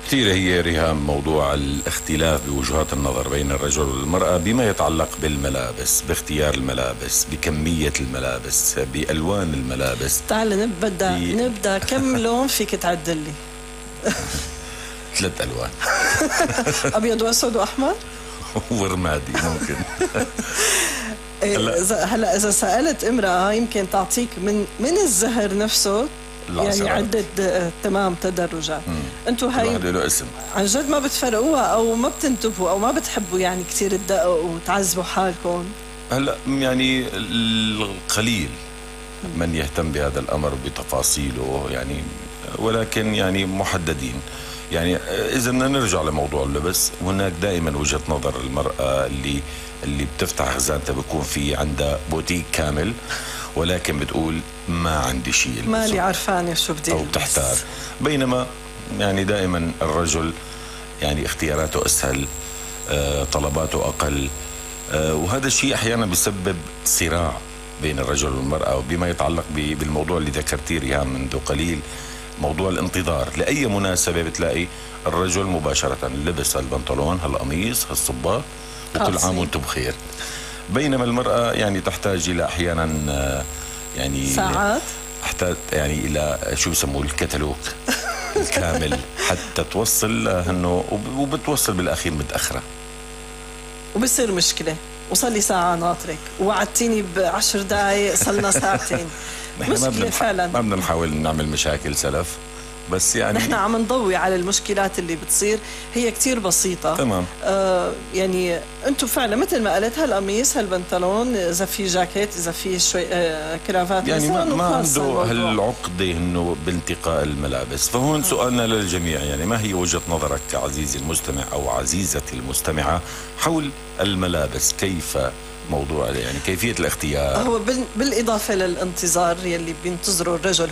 كثير هي ريهام موضوع الاختلاف بوجهات النظر بين الرجل والمرأة بما يتعلق بالملابس، باختيار الملابس، بكمية الملابس، بألوان الملابس. تعال نبدأ كم لون فيك تعدل لي؟ 3 ألوان. أبيض وأسود وأحمر؟ ورمادي ممكن. هلا إذا سألت امرأة يمكن تعطيك من الزهر نفسه يعني عدة تمام تدرجات. انتوا هاي له اسم عن جد ما بتفرقوها او ما بتنتبهوا او ما بتحبوا يعني كثير تدققوا وتعذبوا حالكم؟ هلا يعني القليل من يهتم بهذا الامر بتفاصيله يعني، ولكن يعني محددين. يعني اذا بدنا نرجع لموضوع اللبس، هناك دائما وجهة نظر المرأة اللي بتفتح خزانتها بيكون في عندها بوتيك كامل، ولكن بتقول ما عندي شيء مالي عرفانة شو بدي أو بتحتار. بينما يعني دائما الرجل يعني اختياراته أسهل، طلباته أقل، وهذا الشيء أحيانا بيسبب صراع بين الرجل والمرأة. وبما يتعلق بالموضوع اللي ذكرتيه ريهام منذ قليل، موضوع الانتظار لأي مناسبة، بتلاقي الرجل مباشرة لبس البنطلون، هالقميص، هالصباط، وكل عام وانتم بخير. بينما المرأة يعني تحتاج إلى أحيانا يعني ساعات، تحتاج يعني إلى شو بسموه الكتالوج الكامل حتى توصل انه، وبتوصل بالأخير متأخرة وبصير مشكلة. وصل لي ساعة ناطرك ووعدتيني ب10 دقايق، صلنا ساعتين. مشكلة فعلا. ما بدنا نحاول نعمل مشاكل سلف، بس يعني نحن عم نضوي على المشكلات اللي بتصير، هي كتير بسيطة. تمام. يعني انتم فعلا مثل ما قلت، هالقميص، هالبنطلون، اذا في جاكيت، اذا في شوي كرافات، يعني ما عنده هالعقدة انه بانتقاء الملابس. فهون سؤالنا للجميع، يعني ما هي وجهة نظرك عزيزي المستمع او عزيزتي المستمعة حول الملابس؟ كيف موضوع يعني كيفية الاختيار؟ هو بالإضافة للانتظار يلي بينتظره الرجل،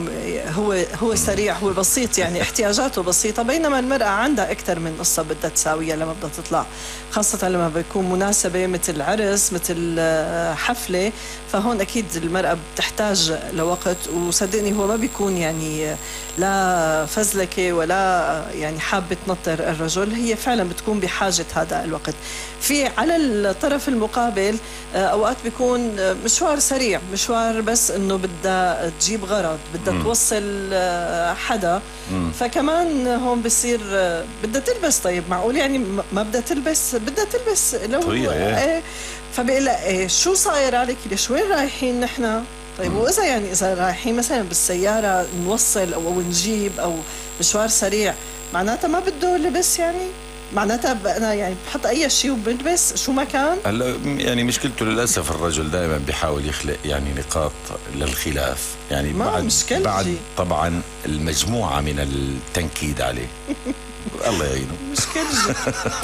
هو سريع، هو بسيط، يعني احتياجاته بسيطة. بينما المرأة عندها أكثر من قصة بدها تساويها لما بدها تطلع، خاصة لما بيكون مناسبة مثل عرس، مثل حفلة. فهون أكيد المرأة بتحتاج لوقت، وصدقني هو ما بيكون يعني لا فزلكة ولا يعني حابة تنطر الرجل، هي فعلا بتكون بحاجة هذا الوقت. في على الطرف المقابل أوقات بيكون مشوار سريع، مشوار بس إنه بدها تجيب غرض، بدها توصل حدا. فكمان هون بصير بدها تلبس. طيب معقول يعني ما بدها تلبس؟ بدها تلبس لو ايه. فبقول لها ايه شو صاير عليك؟ ليش وين رايحين نحن؟ طيب واذا يعني اذا رايحين مثلا بالسياره نوصل او نجيب او مشوار سريع، معناتها ما بده لبس؟ يعني معناتها انا يعني بحط اي شيء وبلبس شو ما كان. هلا يعني مشكلته للاسف الرجل دائما بيحاول يخلق يعني نقاط للخلاف، يعني بعد طبعا المجموعه من التنكيد عليه. الله يعينه. مشكلة.